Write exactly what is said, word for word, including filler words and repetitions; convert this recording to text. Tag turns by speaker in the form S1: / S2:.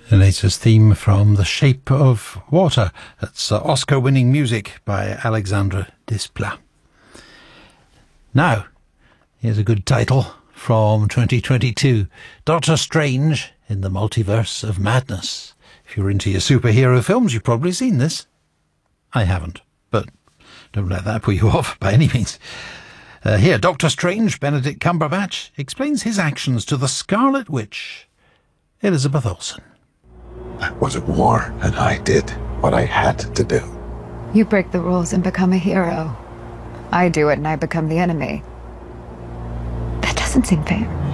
S1: The latest theme from The Shape of Water. That's uh, Oscar-winning music by Alexandre Desplat. Now, here's a good title from twenty twenty-two. Doctor Strange in the Multiverse of Madness. If you're into your superhero films, you've probably seen this. I haven't, but don't let that put you off by any means. Uh, here, Doctor Strange, Benedict Cumberbatch, explains his actions to the Scarlet Witch, Elizabeth Olsen.
S2: I was at war, and I did what I had to do.
S3: You break the rules and become a hero. I do it and I become the enemy. That doesn't seem fair.